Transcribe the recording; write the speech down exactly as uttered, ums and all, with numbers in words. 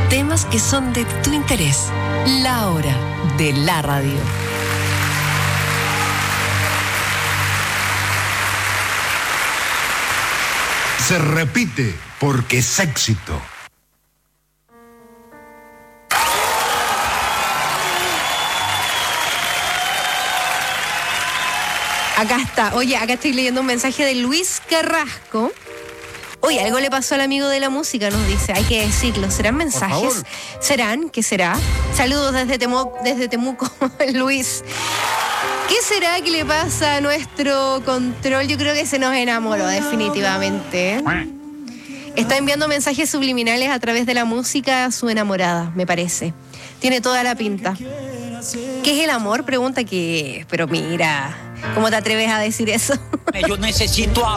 Temas que son de tu interés. La hora de la radio. Se repite porque es éxito. Acá está. Oye, acá estoy leyendo un mensaje de Luis Carrasco. Oye, algo le pasó al amigo de la música, nos dice. Hay que decirlo. ¿Serán mensajes? ¿Serán? ¿Qué será? Saludos desde, Temo, desde Temuco, Luis. ¿Qué será que le pasa a nuestro control? Yo creo que se nos enamoró definitivamente. Está enviando mensajes subliminales a través de la música a su enamorada, me parece. Tiene toda la pinta. ¿Qué es el amor? Pregunta que... Pero mira, ¿cómo te atreves a decir eso? Yo necesito